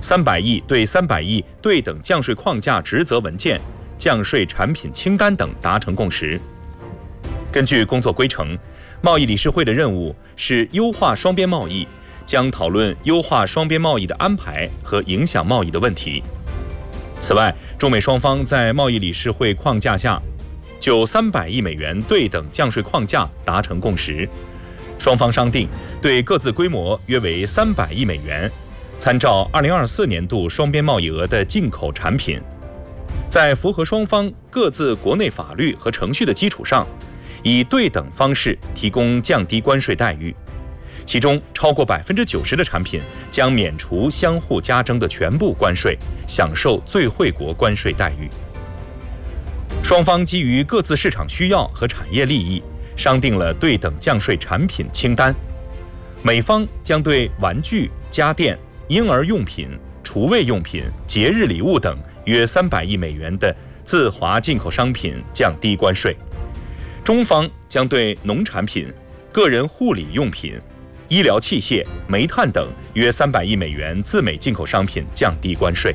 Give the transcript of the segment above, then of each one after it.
300亿对300亿对等降税框架职责文件、降税产品清单等达成共识。根据工作规程，贸易理事会的任务是优化双边贸易，将讨论优化双边贸易的安排和影响贸易的问题。此外，中美双方在贸易理事会框架下就300亿美元对等降税框架达成共识。双方商定对各自规模约为300亿美元，参照2024年度双边贸易额的进口产品，在符合双方各自国内法律和程序的基础上，以对等方式提供降低关税待遇。其中超过90%的产品将免除相互加征的全部关税，享受最惠国关税待遇。双方基于各自市场需要和产业利益，商定了对等降税产品清单。美方将对玩具、家电、婴儿用品、厨卫用品、节日礼物等约300亿美元的自华进口商品降低关税。中方将对农产品、个人护理用品、医疗器械、煤炭等约300亿美元自美进口商品降低关税。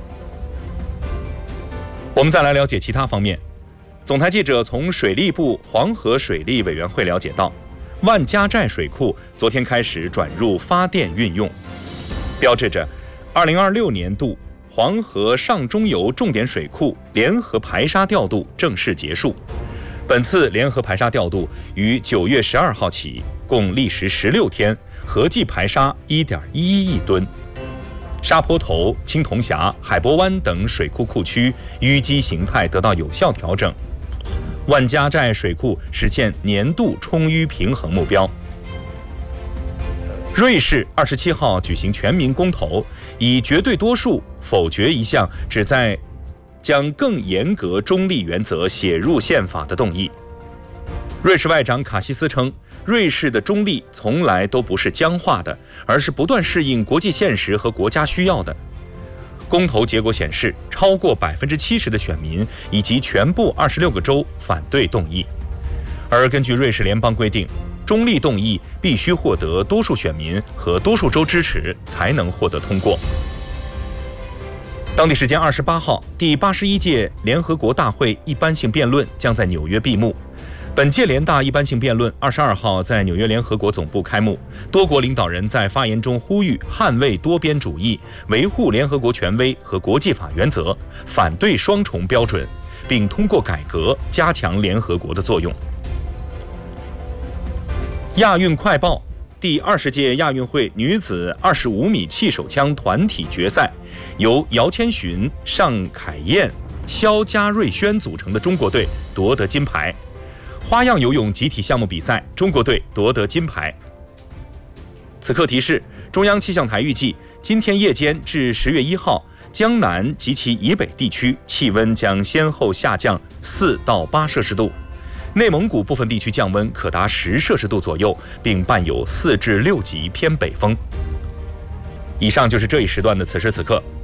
我们再来了解其他方面。总台记者从水利部黄河水利委员会了解到，万家寨水库昨天开始转入发电运用，标志着2026年度黄河上中游重点水库联合排沙调度正式结束。本次联合排沙调度于9月12号起，共历时16天，合计排沙1.11亿吨。沙坡头、青铜峡、海波湾等水库库区淤积形态得到有效调整，万家寨水库实现年度充淤平衡目标。瑞士27号举行全民公投，以绝对多数否决一项旨在将更严格中立原则写入宪法的动议。瑞士外长卡西斯称，瑞士的中立从来都不是僵化的，而是不断适应国际现实和国家需要的。公投结果显示，超过70%的选民以及全部26个州反对动议。而根据瑞士联邦规定，中立动议必须获得多数选民和多数州支持才能获得通过。当地时间28号，第81届联合国大会一般性辩论将在纽约闭幕。本届联大一般性辩论22号在纽约联合国总部开幕，多国领导人在发言中呼吁捍卫多边主义，维护联合国权威和国际法原则，反对双重标准，并通过改革加强联合国的作用。亚运快报：第20届亚运会女子25米气手枪团体决赛，由姚千寻、尚凯燕、肖佳瑞轩组成的中国队夺得金牌。花样游泳集体项目比赛，中国队夺得金牌。此刻提示：中央气象台预计，今天夜间至10月1号，江南及其以北地区气温将先后下降4到8摄氏度，内蒙古部分地区降温可达10摄氏度左右，并伴有4至6级偏北风。以上就是这一时段的此时此刻，